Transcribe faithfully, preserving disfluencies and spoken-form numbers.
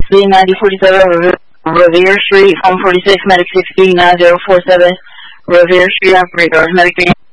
B ninety forty-seven, Revere Street, home forty-six, medic sixteen, nine zero four seven, Revere Street, operators, medic